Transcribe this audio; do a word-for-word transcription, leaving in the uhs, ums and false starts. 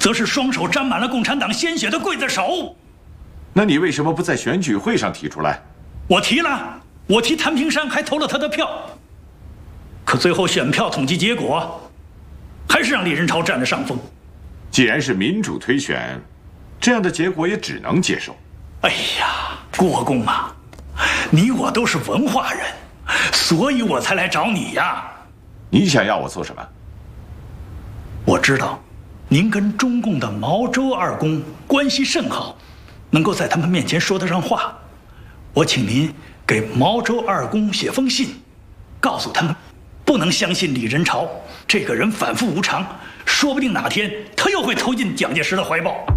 则是双手沾满了共产党鲜血的刽子手。 那你为什么不在选举会上提出来？ 我提了，我替谭平山还投了他的票。可最后选票统计结果，还是让李仁超占了上风。 既然是民主推选，这样的结果也只能接受。 哎呀，郭公啊，你我都是文化人，所以我才来找你呀。 你想要我做什么？ 我知道，您跟中共的毛周二公关系甚好，能够在他们面前说得上话。我请您给毛周二公写封信，告诉他们，不能相信李仁超这个人反复无常，说不定哪天他又会投进蒋介石的怀抱。